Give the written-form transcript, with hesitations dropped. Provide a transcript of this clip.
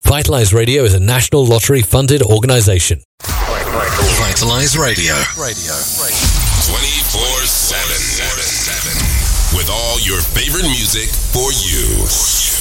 Vitalize Radio is a national lottery-funded organization. Vitalize Radio. 24/7. With all your favorite music for you.